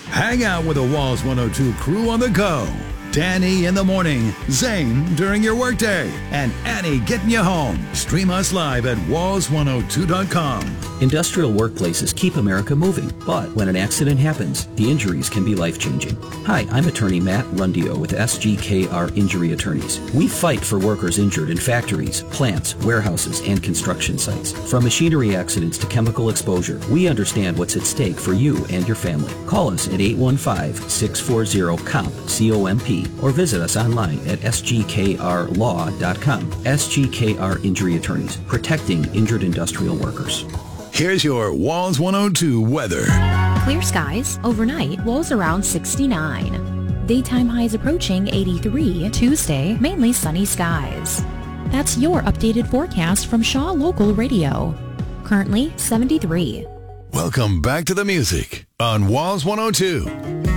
Hang out with the Walls 102 crew on the go. Danny in the morning, Zane during your workday, and Annie getting you home. Stream us live at walls102.com. Industrial workplaces keep America moving, but when an accident happens, the injuries can be life-changing. Hi, I'm attorney Matt Rundio with SGKR Injury Attorneys. We fight for workers injured in factories, plants, warehouses, and construction sites. From machinery accidents to chemical exposure, we understand what's at stake for you and your family. Call us at 815-640-COMP, C-O-M-P, or visit us online at sgkrlaw.com. SGKR Injury Attorneys, protecting injured industrial workers. Here's your Walls 102 weather. Clear skies. Overnight, lows around 69. Daytime highs approaching 83. Tuesday, mainly sunny skies. That's your updated forecast from Shaw Local Radio. Currently 73. Welcome back to the music on Walls 102.